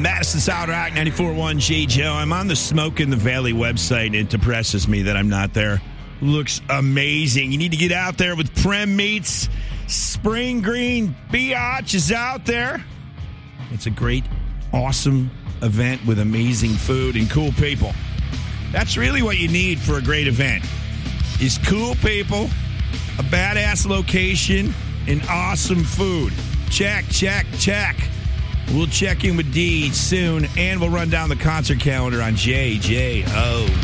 Madison South Rock 94.1 JJO. I'm on the Smoke in the Valley website. It depresses me that I'm not there. Looks amazing. You need to get out there with Prem Meats. Spring Green Biatch is out there. It's a great, awesome event with amazing food and cool people. That's really what you need for a great event, is cool people, a badass location, and awesome food. Check. We'll check in with D soon, and we'll run down the concert calendar on JJO.